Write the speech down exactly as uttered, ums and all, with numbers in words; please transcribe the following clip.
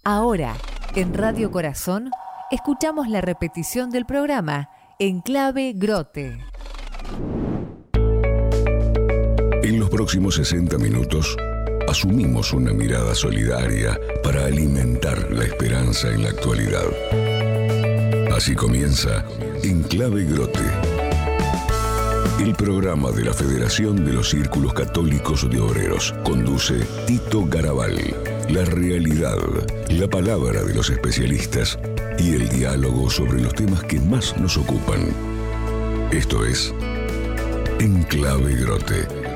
Ahora, en Radio Corazón, escuchamos la repetición del programa En Clave Grote. En los próximos sesenta minutos, asumimos una mirada solidaria para alimentar la esperanza en la actualidad. Así comienza En Clave Grote, el programa de la Federación de los Círculos Católicos de Obreros. Conduce Tito Garabal. La realidad, la palabra de los especialistas y el diálogo sobre los temas que más nos ocupan. Esto es En Clave Grote.